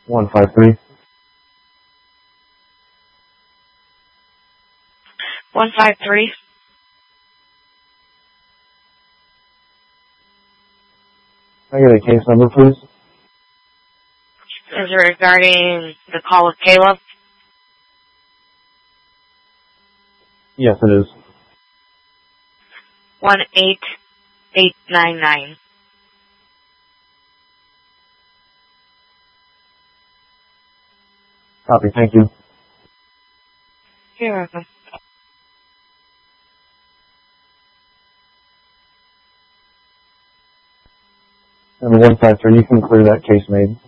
153. 153. Can I get a case number, please? Is it regarding the call with Caleb? Yes, it is. 18899. Copy, thank you. You're welcome. Number 153, you can clear that case made.